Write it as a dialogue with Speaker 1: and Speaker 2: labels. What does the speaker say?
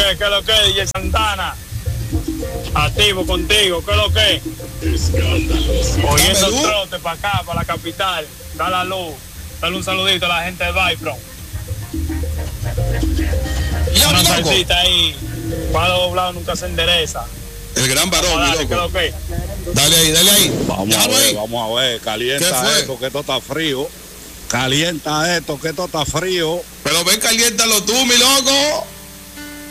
Speaker 1: ¿Qué es lo que, DJ Santana? Activo contigo, ¿qué es lo que? Oyendo trote para acá, para la capital. Da la luz. Dale un saludito a la gente de Bypro. Una salsita ahí. Palo doblado nunca se endereza.
Speaker 2: El gran varón, mi loco.
Speaker 1: ¿Qué es lo que?
Speaker 2: Dale ahí.
Speaker 3: Vamos a ver. Calienta esto, que esto está frío. Calienta esto, que esto está frío.
Speaker 2: Pero ven, caliéntalo tú, mi loco.